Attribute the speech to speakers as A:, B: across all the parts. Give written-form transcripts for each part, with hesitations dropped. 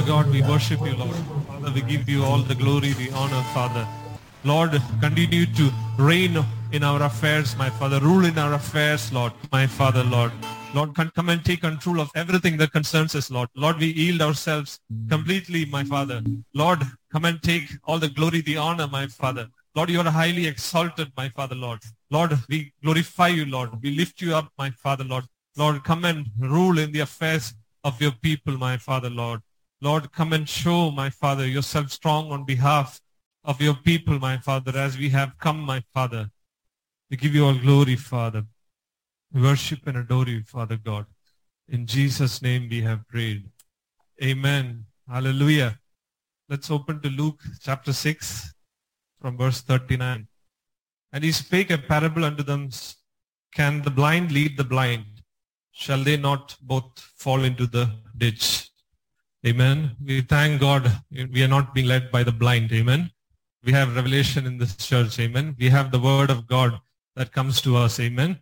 A: Father God, we worship you, Lord. Father, we give you all the glory, the honor, Father. Lord, continue to reign in our affairs, my Father. Rule in our affairs, Lord, my Father, Lord. Lord, come and take control of everything that concerns us, Lord. Lord, we yield ourselves completely, my Father. Lord, come and take all the glory, the honor, my Father. Lord, you are highly exalted, my Father, Lord. Lord, we glorify you, Lord. We lift you up, my Father, Lord. Lord, come and rule in the affairs of your people, my Father, Lord. Lord, come and show, my Father, yourself strong on behalf of your people, my Father, as we have come, my Father. We give you all glory, Father. We worship and adore you, Father God. In Jesus' name we have prayed. Amen. Hallelujah. Let's open to Luke chapter 6 from verse 39. And he spake a parable unto them, can the blind lead the blind? Shall they not both fall into the ditch? Amen. We thank God we are not being led by the blind. Amen. We have revelation in this church. Amen. We have the word of God that comes to us. Amen.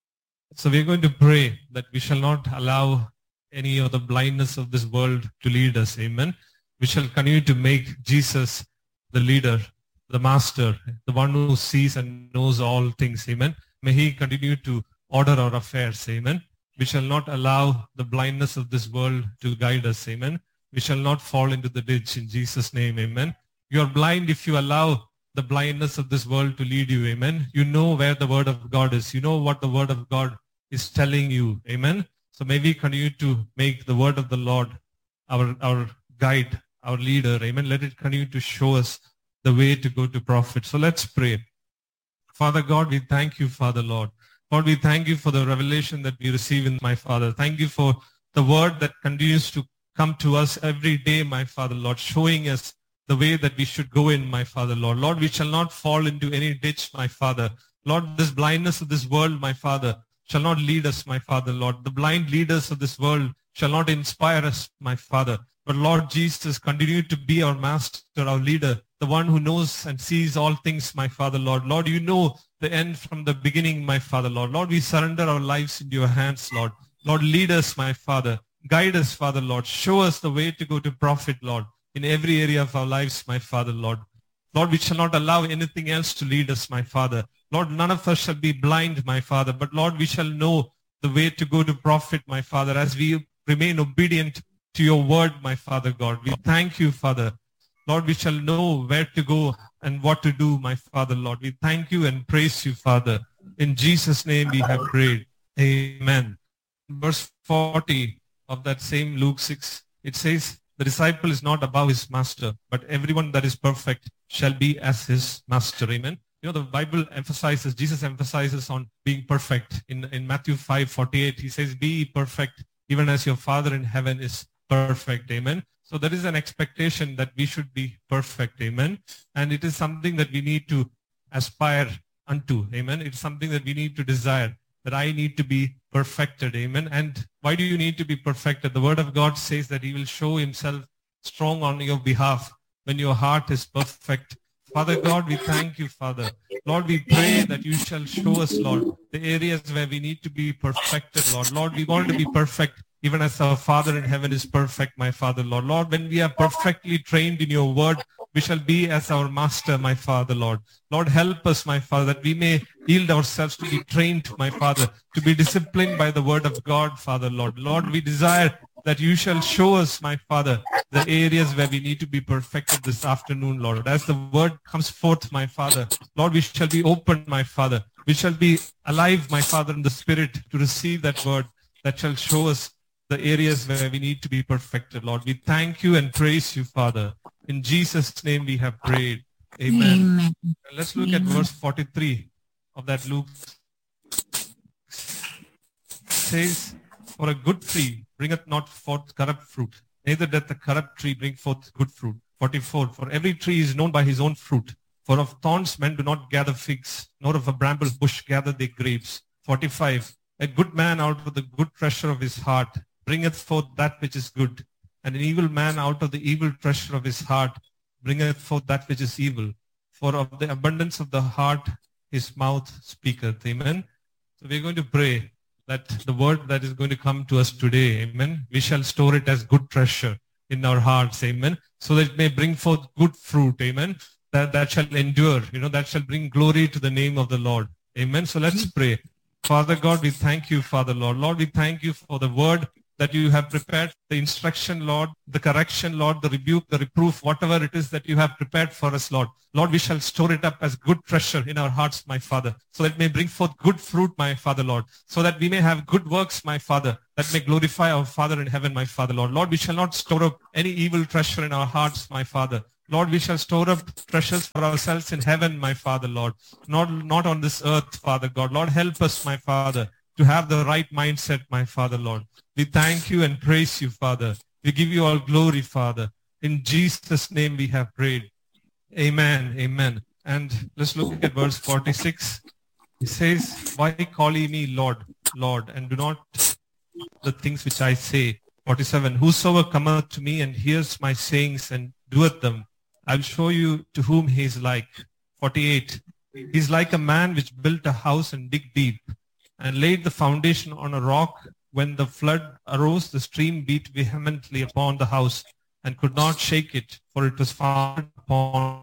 A: So we're going to pray that we shall not allow any of the blindness of this world to lead us. Amen. We shall continue to make Jesus the leader, the master, the one who sees and knows all things. Amen. May he continue to order our affairs. Amen. We shall not allow the blindness of this world to guide us. Amen. We shall not fall into the ditch in Jesus' name. Amen. You are blind if you allow the blindness of this world to lead you. Amen. You know where the word of God is. You know what the word of God is telling you. Amen. So may we continue to make the word of the Lord our guide, our leader. Amen. Let it continue to show us the way to go to profit. So let's pray. Father God, we thank you, Father Lord. Lord, we thank you for the revelation that we receive in my Father. Thank you for the word that continues to come to us every day, my Father Lord, showing us the way that we should go in, my Father Lord. Lord, we shall not fall into any ditch, my Father. Lord, this blindness of this world, my Father, shall not lead us, my Father, Lord. The blind leaders of this world shall not inspire us, my Father. But Lord Jesus, continue to be our master, our leader, the one who knows and sees all things, my Father, Lord. Lord, you know the end from the beginning, my Father, Lord. Lord, we surrender our lives into your hands, Lord. Lord, lead us, my Father. Guide us, Father, Lord. Show us the way to go to profit, Lord, in every area of our lives, my Father, Lord. Lord, we shall not allow anything else to lead us, my Father. Lord, none of us shall be blind, my Father, but Lord, we shall know the way to go to profit, my Father, as we remain obedient to your word, my Father God. We thank you, Father. Lord, we shall know where to go and what to do, my Father, Lord. We thank you and praise you, Father. In Jesus' name we have prayed. Amen. Verse 40 of that same Luke 6, it says, the disciple is not above his master, but everyone that is perfect shall be as his master. Amen. You know, the Bible emphasizes, Jesus emphasizes on being perfect. In Matthew 5:48, he says, be perfect even as your Father in heaven is perfect. Amen. So there is an expectation that we should be perfect. Amen. And it is something that we need to aspire unto. Amen. It's something that we need to desire, that I need to be perfected. Amen. And why do you need to be perfected? The word of God says that he will show himself strong on your behalf when your heart is perfect. Father God, we thank you, Father. Lord, we pray that you shall show us, Lord, the areas where we need to be perfected, Lord. Lord, we want to be perfect even as our Father in heaven is perfect, my Father, Lord. Lord, when we are perfectly trained in your word, we shall be as our master, my Father, Lord. Lord, help us, my Father, that we may yield ourselves to be trained, my Father, to be disciplined by the word of God, Father, Lord. Lord, we desire that you shall show us, my Father, the areas where we need to be perfected this afternoon, Lord. As the word comes forth, my Father, Lord, we shall be open, my Father. We shall be alive, my Father, in the Spirit to receive that word that shall show us the areas where we need to be perfected, Lord. We thank you and praise you, Father. In Jesus' name we have prayed. Amen.
B: Amen.
A: Let's look at verse 43 of that Luke. It says, for a good tree bringeth not forth corrupt fruit, neither doth the corrupt tree bring forth good fruit. 44, for every tree is known by his own fruit. For of thorns men do not gather figs, nor of a bramble bush gather they grapes. 45, a good man out of the good treasure of his heart bringeth forth that which is good, and an evil man out of the evil treasure of his heart bringeth forth that which is evil. For of the abundance of the heart his mouth speaketh. Amen. So we're going to pray that the word that is going to come to us today, amen, we shall store it as good treasure. in our hearts, amen, so that it may bring forth good fruit, amen, that shall endure, that shall bring glory to the name of the Lord, amen. So let's pray. Father God, we thank you, Father Lord. Lord, we thank you for the word that you have prepared, the instruction, Lord, the correction, Lord, the rebuke, the reproof, whatever it is that you have prepared for us, Lord. Lord, we shall store it up as good treasure in our hearts, my Father, so that it may bring forth good fruit, my Father, Lord, so that we may have good works, my Father, that may glorify our Father in heaven, my Father, Lord. Lord, we shall not store up any evil treasure in our hearts, my Father. Lord, we shall store up treasures for ourselves in heaven, my Father, Lord, not on this earth, Father God. Lord, help us, my Father, to have the right mindset, my Father, Lord. We thank you and praise you, Father. We give you all glory, Father. In Jesus' name we have prayed. Amen, amen. And let's look at verse 46. It says, why call ye me Lord, Lord, and do not the things which I say? 47, whosoever cometh to me and hears my sayings and doeth them, I will show you to whom he is like. 48, he is like a man which built a house and dig deep, and laid the foundation on a rock. When the flood arose, the stream beat vehemently upon the house, and could not shake it, for it was founded upon.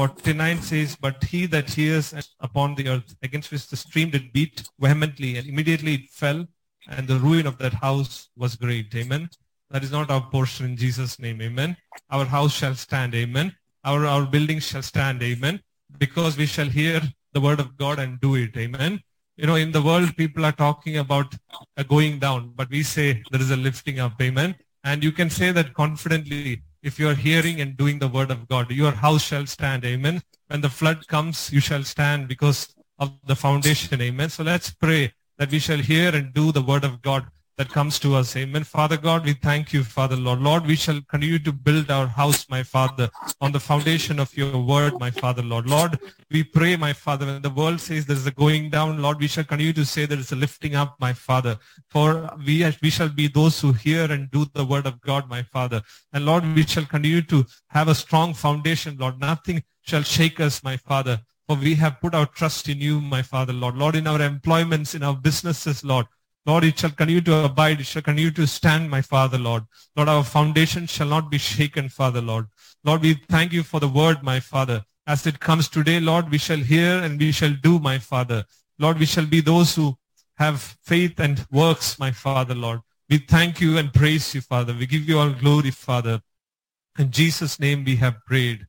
A: 49 says, but he that hears upon the earth, against which the stream did beat vehemently, and immediately it fell, and the ruin of that house was great. Amen. That is not our portion in Jesus' name. Amen. Our house shall stand. Amen. Our buildings shall stand. Amen. Because we shall hear the word of God and do it. Amen. In the world, people are talking about a going down, but we say there is a lifting up. Amen. And you can say that confidently if you are hearing and doing the word of God. Your house shall stand. Amen. When the flood comes, you shall stand because of the foundation. Amen. So let's pray that we shall hear and do the word of God that comes to us. Amen. Father God, we thank you, Father Lord. Lord, we shall continue to build our house, my Father, on the foundation of your word, my Father Lord. Lord, we pray, my Father, when the world says there is a going down, Lord, we shall continue to say there is a lifting up, my Father. For we shall be those who hear and do the word of God, my Father. And Lord, we shall continue to have a strong foundation, Lord. Nothing shall shake us, my Father. For we have put our trust in you, my Father, Lord. Lord, in our employments, in our businesses, Lord. Lord, it shall continue to abide. It shall continue to stand, my Father, Lord. Lord, our foundation shall not be shaken, Father, Lord. Lord, we thank you for the word, my Father. As it comes today, Lord, we shall hear and we shall do, my Father. Lord, we shall be those who have faith and works, my Father, Lord. We thank you and praise you, Father. We give you all glory, Father. In Jesus' name we have prayed.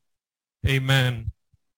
A: Amen.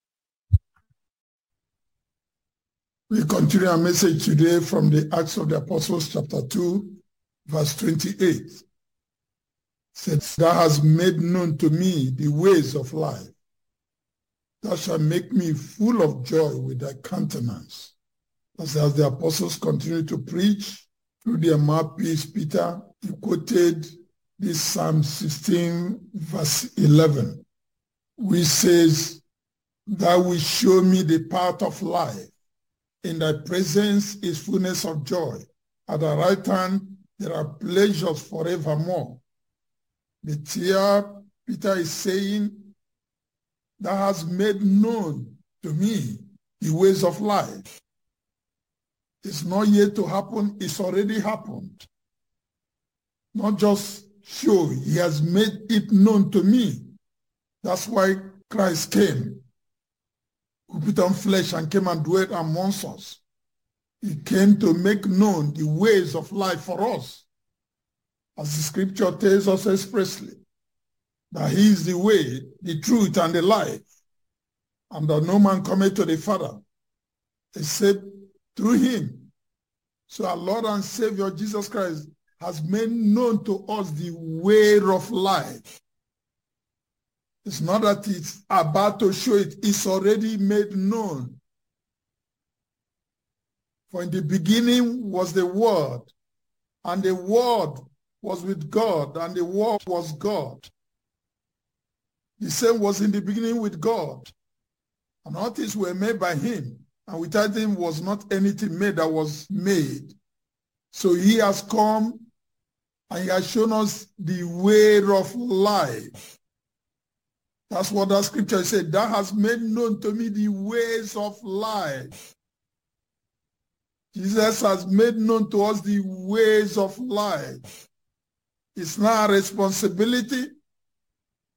B: We continue our message today from the Acts of the Apostles, chapter 2, verse 28. It says, thou hast made known to me the ways of life. Thou shalt make me full of joy with thy countenance. As the apostles continue to preach, through their mouthpiece, Peter, he quoted this Psalm 16, verse 11, which says, thou wilt show me the path of life. In thy presence is fullness of joy. At the right hand, there are pleasures forevermore. Peter is saying, thou hast made known to me the ways of life. It's not yet to happen, it's already happened. Not just show, he has made it known to me. That's why Christ came, who put on flesh and came and dwelt amongst us. He came to make known the ways of life for us. As the scripture tells us expressly, that he is the way, the truth, and the life, and that no man cometh to the Father except through him. So our Lord and Savior Jesus Christ has made known to us the way of life. It's not that it's about to show it, it's already made known. For in the beginning was the Word, and the Word was with God, and the Word was God. The same was in the beginning with God. And all things were made by him, and without him was not anything made that was made. So he has come, and he has shown us the way of life. That's what that scripture said. Thou hast made known to me the ways of life. Jesus has made known to us the ways of life. It's not our responsibility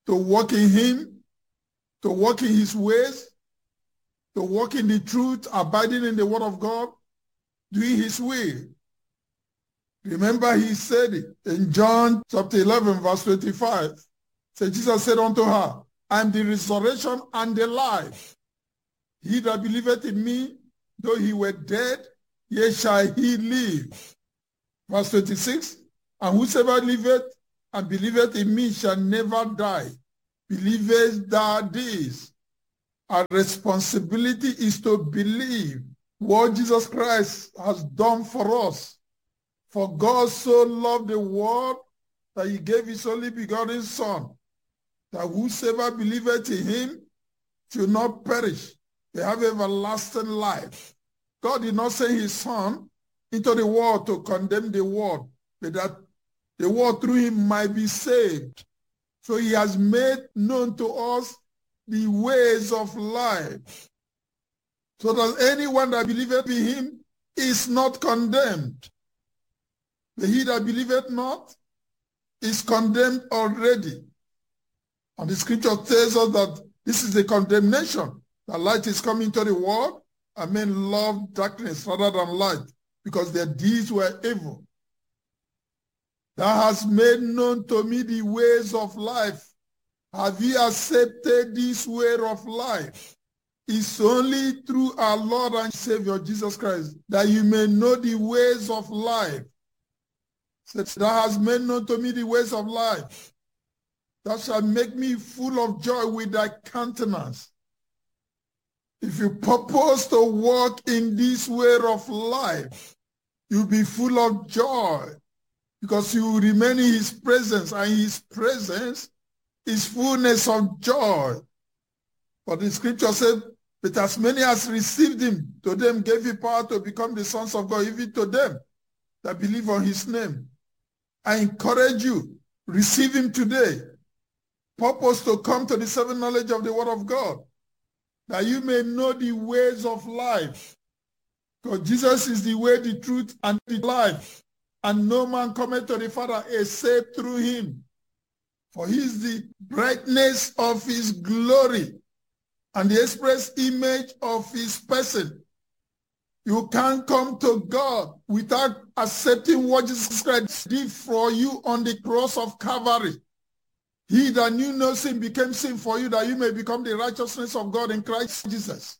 B: to walk in him, to walk in his ways, to walk in the truth, abiding in the word of God, doing his will. Remember, he said it in John chapter 11, verse 25. So Jesus said unto her, I am the resurrection and the life. He that believeth in me, though he were dead, yet shall he live. Verse 26, and whosoever liveth and believeth in me shall never die. Believest thou this? Our responsibility is to believe what Jesus Christ has done for us. For God so loved the world that he gave his only begotten Son, that whosoever believeth in him should not perish, they have everlasting life. God did not send his Son into the world to condemn the world, but that the world through him might be saved. So he has made known to us the ways of life, so that anyone that believeth in him is not condemned. But he that believeth not is condemned already. And the scripture tells us that this is the condemnation, that light is coming to the world, and men love darkness rather than light, because their deeds were evil. Thou hast made known to me the ways of life. Have ye accepted this way of life? It's only through our Lord and Savior Jesus Christ that you may know the ways of life. Said, thou hast made known to me the ways of life. Thou shalt make me full of joy with thy countenance. If you purpose to walk in this way of life, you'll be full of joy, because you will remain in his presence, and his presence is fullness of joy. For the scripture said, but as many as received him, to them gave he power to become the sons of God, even to them that believe on his name. I encourage you, receive him today. Purpose to come to the saving knowledge of the word of God, that you may know the ways of life. Because Jesus is the way, the truth, and the life. And no man cometh to the Father except through him. For he is the brightness of his glory and the express image of his person. You can't come to God without accepting what Jesus Christ did for you on the cross of Calvary. He that knew no sin became sin for you, that you may become the righteousness of God in Christ Jesus.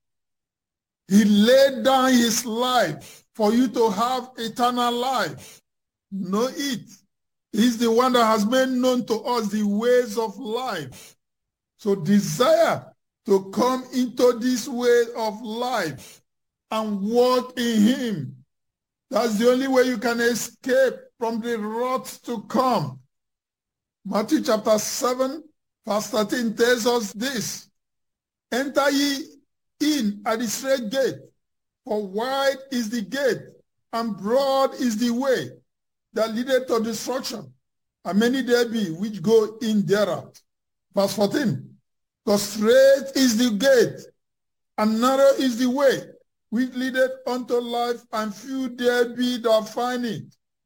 B: He laid down his life for you to have eternal life. Know it. He's the one that has made known to us the ways of life. So desire to come into this way of life and walk in him. That's the only way you can escape from the wrath to come. Matthew chapter 7, verse 13 tells us this. Enter ye in at the straight gate, for wide is the gate, and broad is the way that leadeth to destruction, and many there be which go in thereat. Verse 14, because straight is the gate, and narrow is the way which leadeth unto life, and few there be that find it.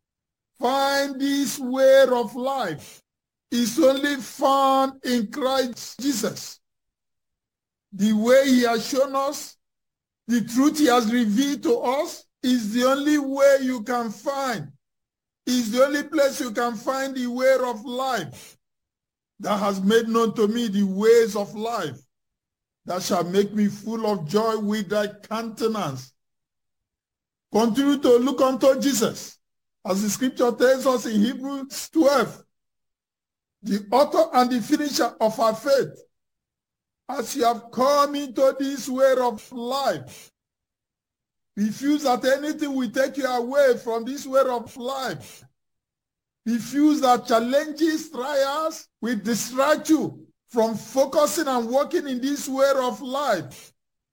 B: Find this way of life is only found in Christ Jesus. The way he has shown us, the truth he has revealed to us, is the only way you can find. Is the only place you can find the way of life. That has made known to me the ways of life, that shall make me full of joy with thy countenance. Continue to look unto Jesus, as the scripture tells us in Hebrews 12, the author and the finisher of our faith. As you have come into this way of life, refuse that anything will take you away from this way of life. Refuse that challenges, trials will distract you from focusing and working in this way of life.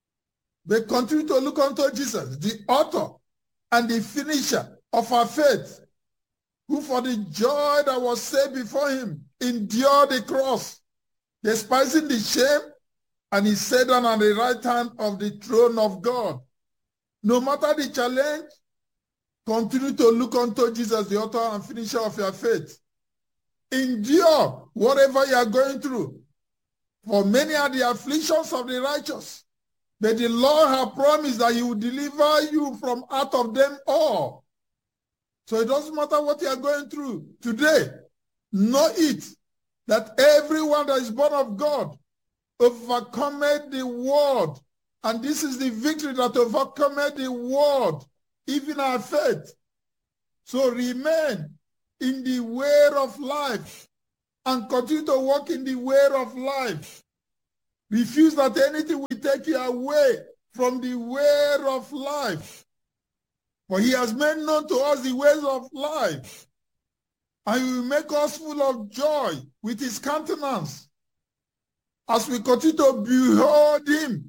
B: But continue to look unto Jesus, the author and the finisher of our faith, who for the joy that was set before him endured the cross, despising the shame, and he sat down on the right hand of the throne of God. No matter the challenge, continue to look unto Jesus, the author and finisher of your faith. Endure whatever you are going through. For many are the afflictions of the righteous, but the Lord has promised that he will deliver you from out of them all. So it doesn't matter what you are going through today. Know it, that everyone that is born of God overcometh the world. And this is the victory that overcometh the world, even our faith. So remain in the way of life and continue to walk in the way of life. Refuse that anything will take you away from the way of life. For he has made known to us the ways of life, and he will make us full of joy with his countenance. As we continue to behold him,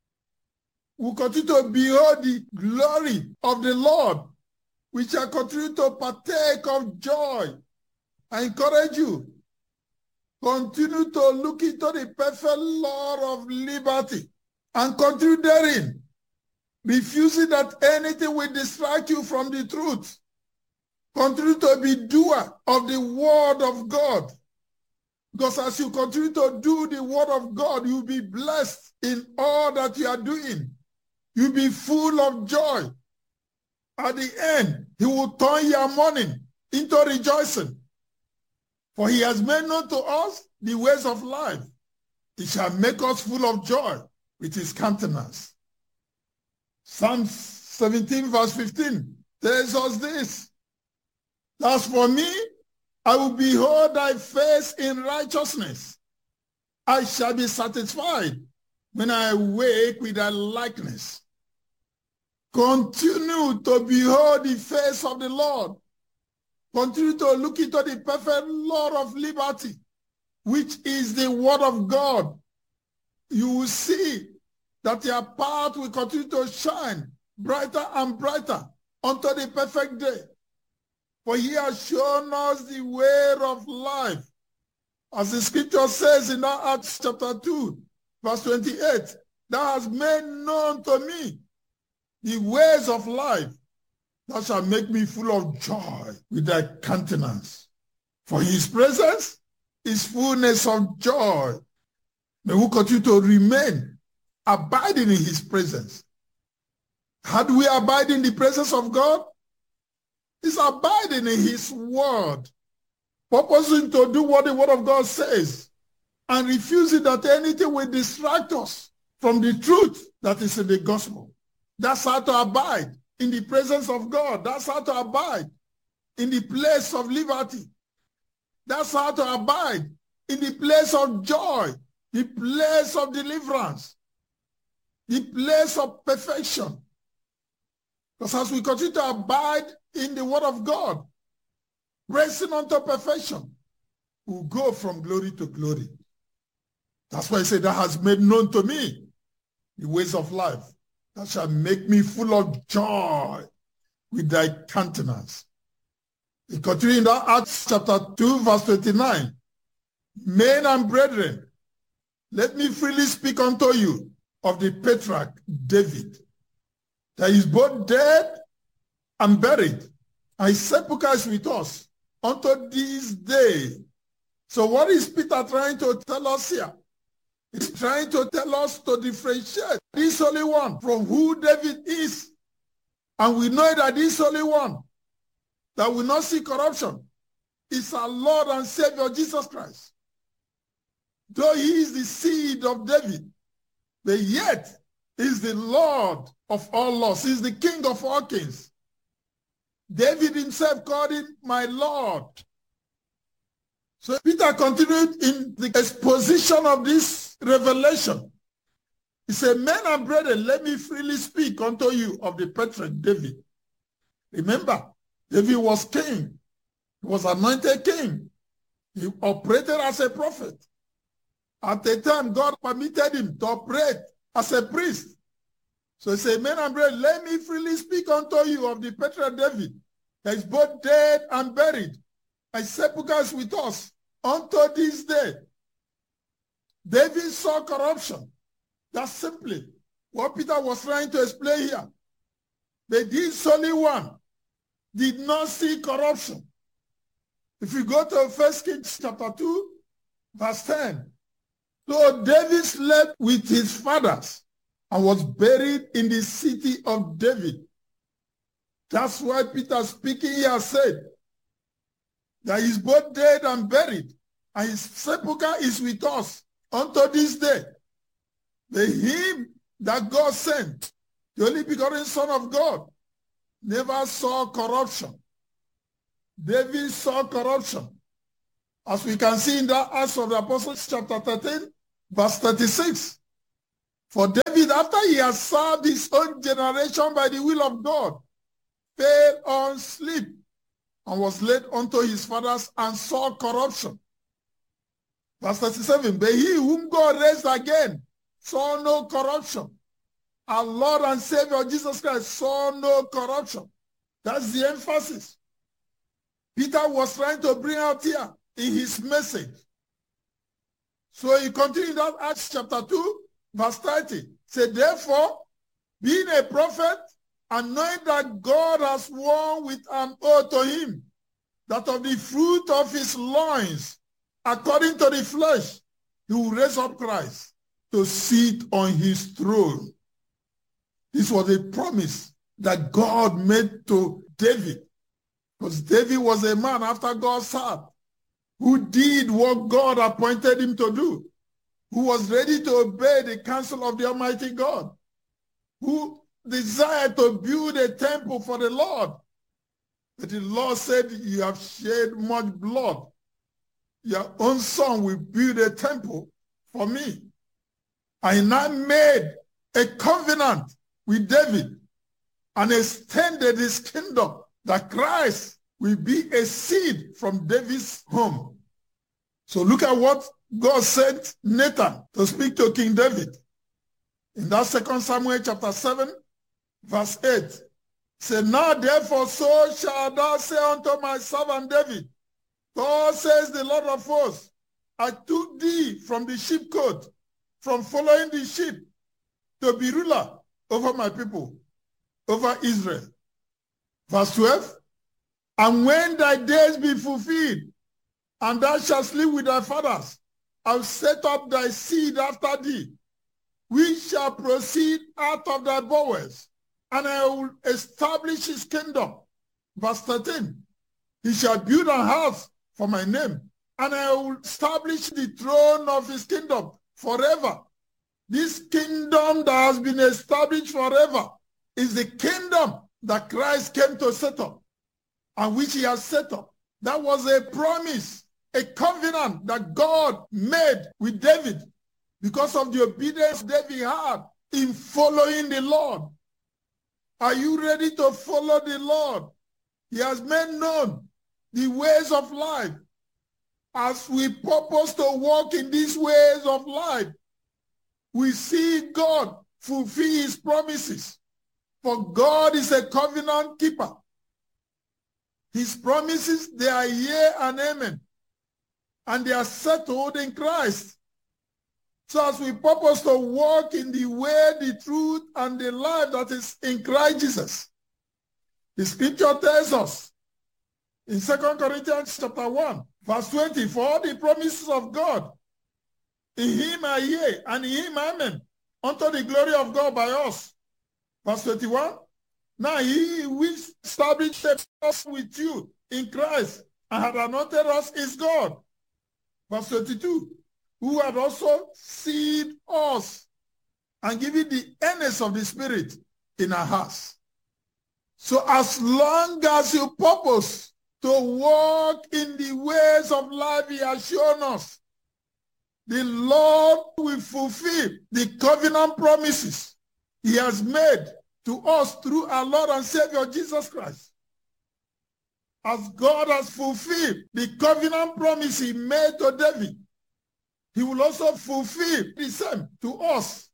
B: we continue to behold the glory of the Lord. We shall continue to partake of joy. I encourage you, continue to look into the perfect law of liberty and continue therein, refusing that anything will distract you from the truth. Continue to be doer of the word of God. Because as you continue to do the word of God, you'll be blessed in all that you are doing. You'll be full of joy. At the end, he will turn your mourning into rejoicing. For he has made known to us the ways of life. He shall make us full of joy with his countenance. Psalm 17 verse 15 tells us this. As for me, I will behold thy face in righteousness. I shall be satisfied when I awake with thy likeness. Continue to behold the face of the Lord. Continue to look into the perfect law of liberty, which is the word of God. You will see that your path will continue to shine brighter and brighter unto the perfect day. For he has shown us the way of life. As the scripture says in Acts chapter 2, verse 28, thou hast made known to me the ways of life. Thou shalt make me full of joy with thy countenance. For his presence is fullness of joy. May we continue to remain abiding in his presence. How do we abide in the presence of God? It's abiding in his word, purposing to do what the word of God says, and refusing that anything will distract us from the truth that is in the gospel. That's how to abide in the presence of God. That's how to abide in the place of liberty. That's how to abide in the place of joy, the place of deliverance, the place of perfection. Because as we continue to abide in the word of God, racing unto perfection, we'll go from glory to glory. That's why he said, that has made known to me the ways of life. That shall make me full of joy with thy countenance. He continued in that Acts chapter 2, verse 29. Men and brethren, let me freely speak unto you of the patriarch David, that is both dead and buried, and his sepulchre is with us unto this day. So what is Peter trying to tell us here? He's trying to tell us to differentiate this Holy One from who David is. And we know that this Holy One that will not see corruption is our Lord and Savior Jesus Christ. Though he is the seed of David, but yet is the Lord of all lords. He is the King of all kings. David himself called him my Lord. So Peter continued in the exposition of this revelation. He said, men and brethren, let me freely speak unto you of the patriarch David. Remember, David was king. He was anointed king. He operated as a prophet. At the time, God permitted him to operate as a priest. So he said, men and brethren, let me freely speak unto you of the patriarch David, that is both dead and buried, and sepulchre is with us unto this day. David saw corruption. That's simply what Peter was trying to explain here. But this Holy One did not see corruption. If you go to 1 Kings chapter 2, verse 10. So David slept with his fathers and was buried in the city of David. That's why Peter speaking here said that he's both dead and buried, and his sepulchre is with us unto this day. The him that God sent, the only begotten Son of God, never saw corruption. David saw corruption. As we can see in the Acts of the Apostles chapter 13, verse 36. For David, after he had served his own generation by the will of God, fell on sleep and was laid unto his fathers and saw corruption. Verse 37, but he whom God raised again saw no corruption. Our Lord and Savior Jesus Christ saw no corruption. That's the emphasis Peter was trying to bring out here in his message. So he continued that Acts chapter 2, verse 30. Say, therefore, being a prophet, and knowing that God has sworn with an oath to him, that of the fruit of his loins, according to the flesh, he will raise up Christ to sit on his throne. This was a promise that God made to David, because David was a man after God's heart, who did what God appointed him to do, who was ready to obey the counsel of the Almighty God, who desired to build a temple for the Lord. But the Lord said, you have shed much blood. Your own son will build a temple for me. And I made a covenant with David and extended his kingdom, that Christ will be a seed from David's home. So look at what God sent Nathan to speak to King David. In that 2 Samuel chapter 7, verse 8, say, now therefore so shall thou say unto my servant David, God says the Lord of hosts, I took thee from the sheepcote, from following the sheep, to be ruler over my people, over Israel. Verse 12, and when thy days be fulfilled, and thou shalt sleep with thy fathers, I will set up thy seed after thee, which shall proceed out of thy bowels, and I will establish his kingdom. Verse 13, he shall build a house for my name, and I will establish the throne of his kingdom forever. This kingdom that has been established forever is the kingdom that Christ came to set up, and which he has set up. That was a promise, a covenant that God made with David because of the obedience David had in following the Lord. Are you ready to follow the Lord? He has made known the ways of life. As we purpose to walk in these ways of life, we see God fulfill his promises. For God is a covenant keeper. His promises, they are yea and amen. And they are settled in Christ. So as we purpose to walk in the way, the truth, and the life that is in Christ Jesus, the scripture tells us in 2 Corinthians chapter 1, verse 20, for all the promises of God, in him are yea, and in him amen, unto the glory of God by us. Verse 21, now he which established us with you in Christ and had anointed us is God. Verse 22, who had also sealed us and given the earnest of the Spirit in our hearts. So as long as you purpose to walk in the ways of life he has shown us, the Lord will fulfill the covenant promises he has made to us through our Lord and Savior Jesus Christ. As God has fulfilled the covenant promise he made to David, he will also fulfill the same to us.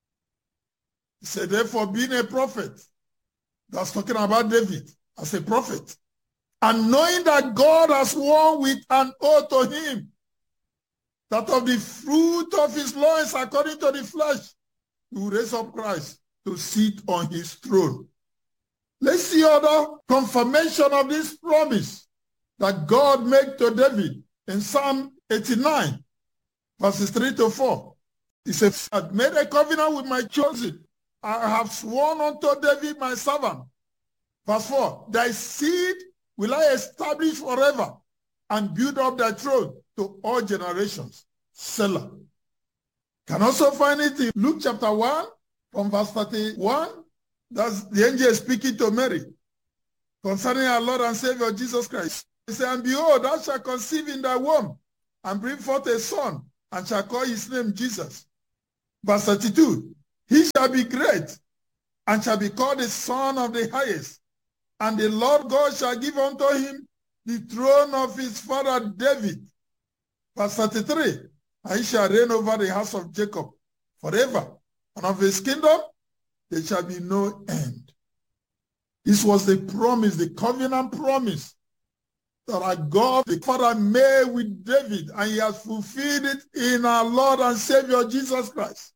B: He said, therefore, being a prophet, that's talking about David as a prophet, and knowing that God has sworn with an oath to him, that of the fruit of his loins, according to the flesh, he will raise up Christ to sit on his throne. Let's see other confirmation of this promise that God made to David in Psalm 89, verses 3 to 4. He said, I made a covenant with my chosen. I have sworn unto David my servant. Verse 4, thy seed will I establish forever and build up thy throne to all generations. Selah. Can also find it in Luke chapter 1 from verse 31. That's the angel speaking to Mary concerning our Lord and Savior Jesus Christ. He said, and behold, thou shalt conceive in thy womb and bring forth a son, and shall call his name Jesus. Verse 32, he shall be great and shall be called the Son of the Highest. And the Lord God shall give unto him the throne of his father David. Verse 33, and he shall reign over the house of Jacob forever, and of his kingdom there shall be no end. This was the promise, the covenant promise that our God, the Father, made with David, and he has fulfilled it in our Lord and Savior Jesus Christ.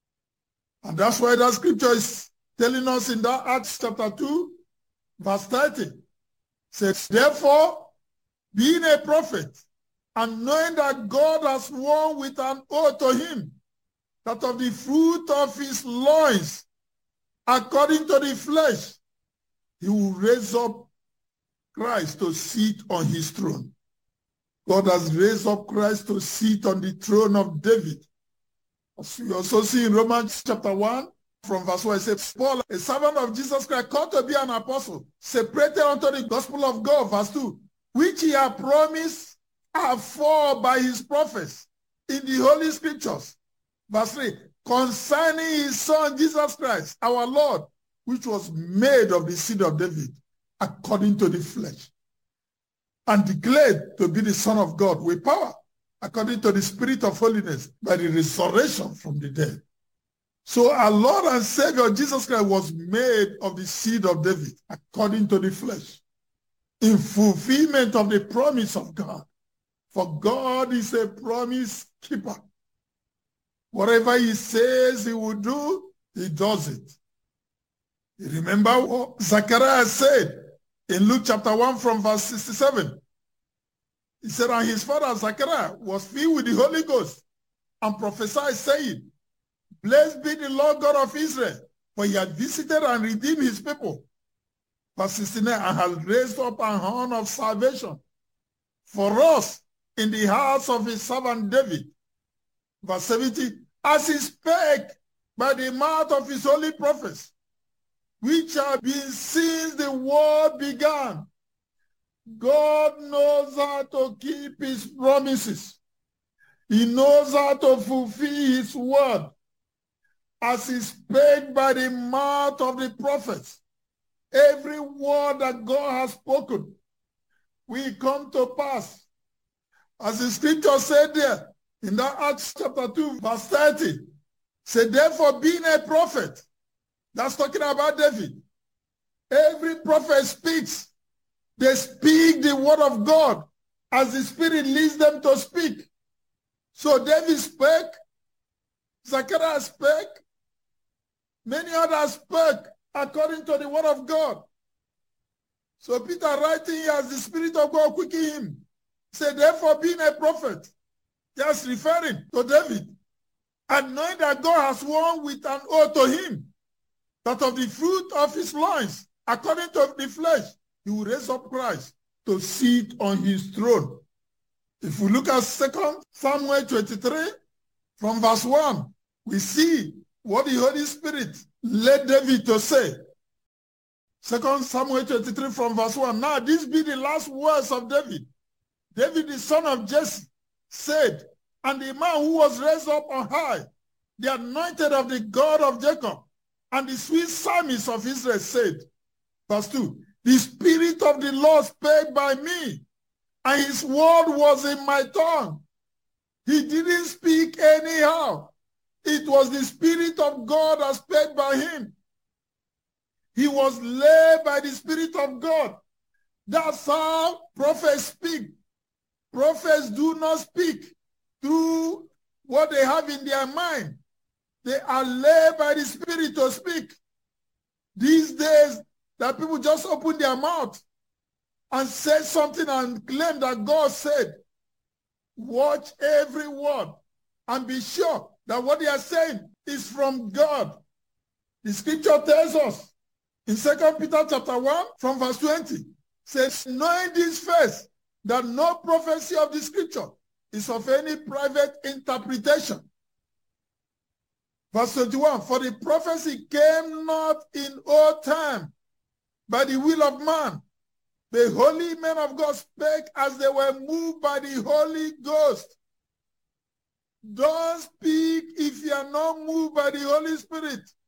B: And that's why that scripture is telling us in that Acts chapter 2, verse 30, says, therefore, being a prophet, and knowing that God has sworn with an oath to him, that of the fruit of his loins, according to the flesh, he will raise up Christ to sit on his throne. God has raised up Christ to sit on the throne of David. As we also see in Romans chapter 1, from verse 1, it says, Paul, a servant of Jesus Christ, called to be an apostle, separated unto the gospel of God, verse 2, which he had promised afore by his prophets in the Holy Scriptures. Verse 3, concerning his son Jesus Christ, our Lord, which was made of the seed of David, according to the flesh, and declared to be the Son of God with power, according to the Spirit of holiness, by the resurrection from the dead. So our Lord and Savior Jesus Christ was made of the seed of David, according to the flesh, in fulfillment of the promise of God. For God is a promise keeper. Whatever he says he will do, he does it. You remember what Zechariah said in Luke chapter 1 from verse 67. He said, and his father Zechariah was filled with the Holy Ghost and prophesied, saying, blessed be the Lord God of Israel, for he had visited and redeemed his people. Verse 69, and has raised up an horn of salvation for us in the house of his servant David. Verse 70, as he spake by the mouth of his holy prophets, which have been since the world began. God knows how to keep his promises. He knows how to fulfill his word. As he spake by the mouth of the prophets, every word that God has spoken will come to pass. As the scripture said there in that Acts chapter 2, verse 30, said, therefore being a prophet, that's talking about David. Every prophet speaks. They speak the word of God as the Spirit leads them to speak. So David spake, Zechariah spake, many others spake according to the word of God. So Peter writing here as the Spirit of God quickened him, said, therefore being a prophet, just referring to David, and knowing that God has sworn with an oath to him, that of the fruit of his loins, according to the flesh, he will raise up Christ to sit on his throne. If we look at 2 Samuel 23, from verse 1, we see what the Holy Spirit led David to say. 2 Samuel 23 from verse 1, now these be the last words of David. David, the son of Jesse, said, and the man who was raised up on high, the anointed of the God of Jacob, and the sweet psalmist of Israel said, verse 2, the Spirit of the Lord spake by me, and his word was in my tongue. He didn't speak anyhow. It was the Spirit of God that spake by him. He was led by the Spirit of God. That's how prophets speak. Prophets do not speak through what they have in their mind. They are led by the Spirit to speak. These days, that people just open their mouth and say something and claim that God said, watch every word and be sure that what they are saying is from God. The scripture tells us in 2 Peter chapter 1 from verse 20, says, knowing this first, that no prophecy of the scripture is of any private interpretation. Verse 21, for the prophecy came not in old time by the will of man. The holy men of God spake as they were moved by the Holy Ghost. Don't speak if you are not moved by the Holy Spirit.